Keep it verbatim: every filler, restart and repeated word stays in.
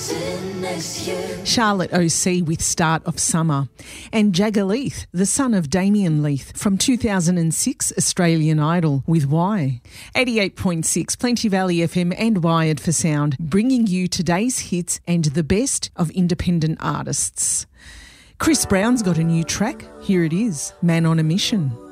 Charlotte O C with Start of Summer. And Jagger Leith, the son of Damien Leith, from two thousand six Australian Idol with Why. eighty-eight point six Plenty Valley F M and Wired for Sound, bringing you today's hits and the best of independent artists. Chris Brown's got a new track. Here it is, Man on a Mission.